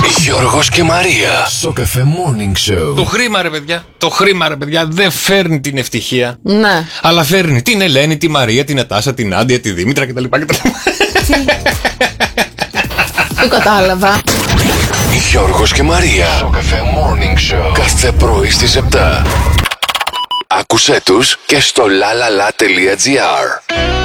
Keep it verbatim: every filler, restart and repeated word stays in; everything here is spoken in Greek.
Γιώργος και Μαρία. Σοκαφέ Morning Show. Το χρήμα ρε παιδιά, το χρήμα ρε παιδιά δεν φέρνει την ευτυχία. Ναι. Αλλά φέρνει την Ελένη, τη Μαρία, την Νατάσα, την Άντια, τη Δήμητρα κτλ. Το κατάλαβα. Γιώργος και Μαρία. Σοκαφέ Morning Show. Κάθε πρωί στις επτά. Άκουσέ τους και στο lalala.gr.